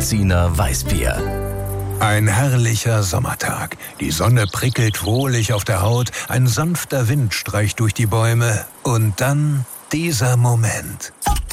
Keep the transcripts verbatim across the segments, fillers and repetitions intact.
Kapuziner Weißbier. Ein herrlicher Sommertag. Die Sonne prickelt wohlig auf der Haut, ein sanfter Wind streicht durch die Bäume und dann dieser Moment.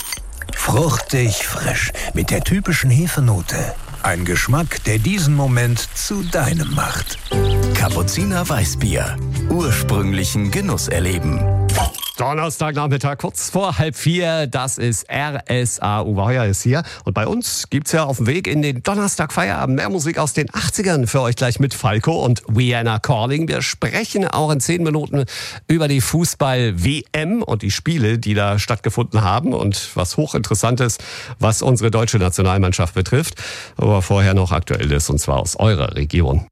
Fruchtig frisch, mit der typischen Hefenote. Ein Geschmack, der diesen Moment zu deinem macht. Kapuziner Weißbier. Ursprünglichen Genuss erleben. Donnerstagnachmittag, kurz vor halb vier, das ist R S A. Uwe Heuer ist hier. Und bei uns gibt's ja auf dem Weg in den Donnerstag-Feierabend mehr Musik aus den achtzigern für euch gleich mit Falco und Vienna Calling. Wir sprechen auch in zehn Minuten über die Fußball-W M und die Spiele, die da stattgefunden haben und was hochinteressantes, was unsere deutsche Nationalmannschaft betrifft. Aber vorher noch Aktuelles, und zwar aus eurer Region.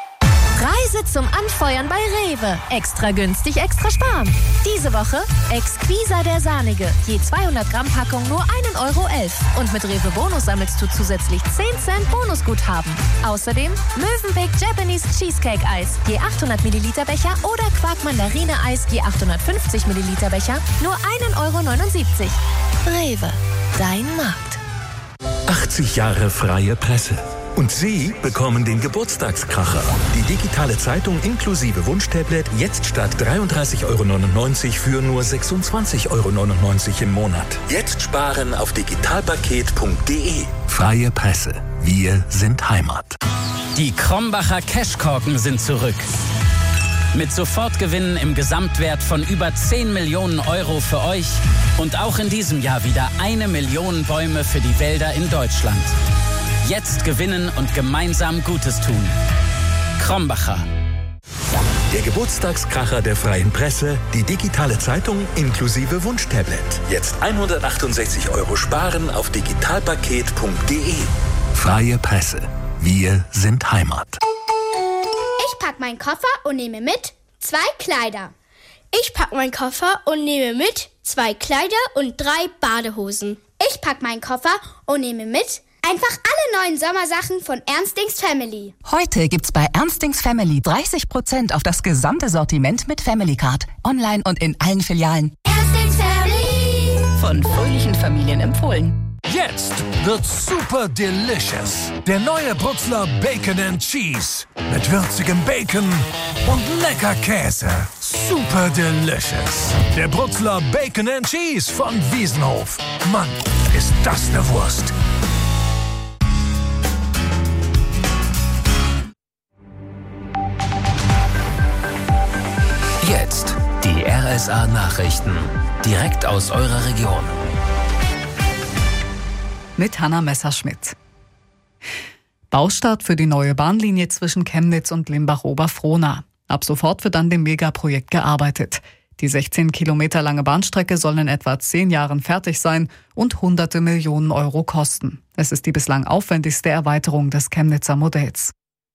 Reise zum Anfeuern bei Rewe. Extra günstig, extra sparen. Diese Woche Exquisa der Sahnige. Je zweihundert Gramm Packung nur ein Euro elf. Und mit Rewe Bonus sammelst du zusätzlich zehn Cent Bonusguthaben. Außerdem Mövenpick Japanese Cheesecake Eis. Je achthundert Milliliter Becher oder Quark Mandarine Eis. Je achthundertfünfzig Milliliter Becher. Nur ein Euro neunundsiebzig. Rewe. Dein Markt. achtzig Jahre freie Presse. Und Sie bekommen den Geburtstagskracher. Die digitale Zeitung inklusive Wunschtablet jetzt statt dreiunddreißig Euro neunundneunzig für nur sechsundzwanzig Euro neunundneunzig im Monat. Jetzt sparen auf digitalpaket punkt de. Freie Presse. Wir sind Heimat. Die Krombacher Cashkorken sind zurück. Mit Sofortgewinnen im Gesamtwert von über zehn Millionen Euro für euch und auch in diesem Jahr wieder eine Million Bäume für die Wälder in Deutschland. Jetzt gewinnen und gemeinsam Gutes tun. Krombacher. Der Geburtstagskracher der Freien Presse, die digitale Zeitung inklusive Wunschtablet. Jetzt hundertachtundsechzig Euro sparen auf digitalpaket punkt de. Freie Presse. Wir sind Heimat. Ich pack meinen Koffer und nehme mit zwei Kleider. Ich pack meinen Koffer und nehme mit zwei Kleider und drei Badehosen. Ich pack meinen Koffer und nehme mit einfach alle neuen Sommersachen von Ernstings Family. Heute gibt's bei Ernstings Family dreißig Prozent auf das gesamte Sortiment mit Family Card. Online und in allen Filialen. Ernstings Family. Von fröhlichen Familien empfohlen. Jetzt wird super delicious. Der neue Brutzler Bacon and Cheese. Mit würzigem Bacon und lecker Käse. Super delicious. Der Brutzler Bacon and Cheese von Wiesenhof. Mann, ist das eine Wurst. Jetzt die R S A-Nachrichten. Direkt aus eurer Region. Mit Hanna Messerschmidt. Baustart für die neue Bahnlinie zwischen Chemnitz und Limbach-Oberfrohna. Ab sofort wird an dem Megaprojekt gearbeitet. Die sechzehn Kilometer lange Bahnstrecke soll in etwa zehn Jahren fertig sein und hunderte Millionen Euro kosten. Es ist die bislang aufwendigste Erweiterung des Chemnitzer Modells.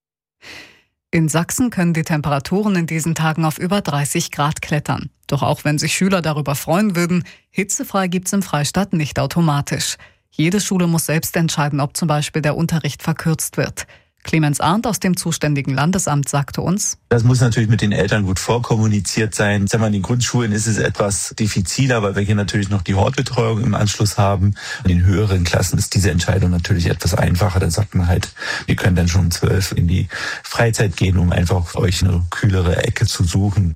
In Sachsen können die Temperaturen in diesen Tagen auf über dreißig Grad klettern. Doch auch wenn sich Schüler darüber freuen würden, hitzefrei gibt's im Freistaat nicht automatisch. Jede Schule muss selbst entscheiden, ob zum Beispiel der Unterricht verkürzt wird. Clemens Arndt aus dem zuständigen Landesamt sagte uns: Das muss natürlich mit den Eltern gut vorkommuniziert sein. Sagen wir, in den Grundschulen ist es etwas diffiziler, weil wir hier natürlich noch die Hortbetreuung im Anschluss haben. In den höheren Klassen ist diese Entscheidung natürlich etwas einfacher. Da sagt man halt, wir können dann schon um zwölf in die Freizeit gehen, um einfach euch eine kühlere Ecke zu suchen.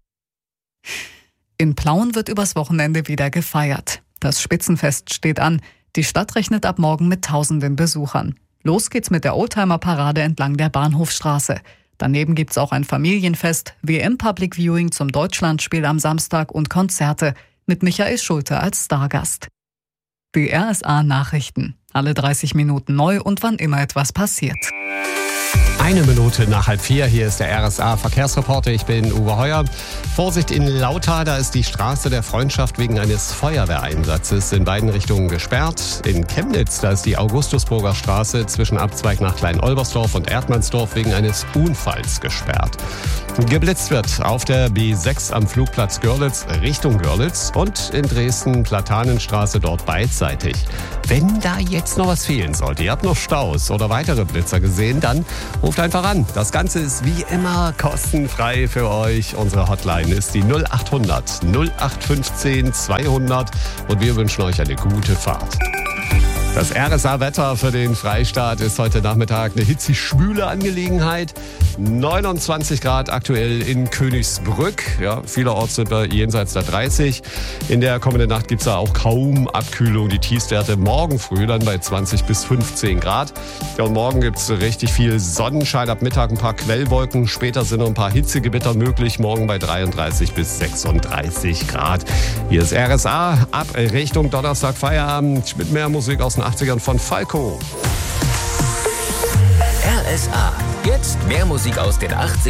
In Plauen wird übers Wochenende wieder gefeiert. Das Spitzenfest steht an. Die Stadt rechnet ab morgen mit tausenden Besuchern. Los geht's mit der Oldtimer-Parade entlang der Bahnhofstraße. Daneben gibt's auch ein Familienfest, W M-Public Viewing zum Deutschlandspiel am Samstag und Konzerte mit Michael Schulte als Stargast. Die R S A-Nachrichten. Alle dreißig Minuten neu und wann immer etwas passiert. Eine Minute nach halb vier, hier ist der R S A-Verkehrsreporter, ich bin Uwe Heuer. Vorsicht in Lauter, da ist die Straße der Freundschaft wegen eines Feuerwehreinsatzes in beiden Richtungen gesperrt. In Chemnitz, da ist die Augustusburger Straße zwischen Abzweig nach Klein-Olbersdorf und Erdmannsdorf wegen eines Unfalls gesperrt. Geblitzt wird auf der B sechs am Flugplatz Görlitz Richtung Görlitz und in Dresden Platanenstraße dort beidseitig. Wenn da jetzt noch was fehlen sollte, ihr habt noch Staus oder weitere Blitzer gesehen, dann ruft einfach an. Das Ganze ist wie immer kostenfrei für euch. Unsere Hotline ist die null acht hundert null acht fünfzehn zweihundert und wir wünschen euch eine gute Fahrt. Das R S A-Wetter für den Freistaat ist heute Nachmittag eine hitzig-schwüle Angelegenheit. neunundzwanzig Grad aktuell in Königsbrück. Ja, vielerorts sind wir jenseits der dreißig. In der kommenden Nacht gibt es da auch kaum Abkühlung. Die Tiefstwerte morgen früh dann bei zwanzig bis fünfzehn Grad. Ja, und morgen gibt es richtig viel Sonnenschein. Ab Mittag ein paar Quellwolken. Später sind noch ein paar Hitzegewitter möglich. Morgen bei dreiunddreißig bis sechsunddreißig Grad. Hier ist R S A. Ab Richtung Donnerstag Feierabend mit mehr Musik aus den achtzigern von Falco. R S A. Jetzt mehr Musik aus den achtzigern.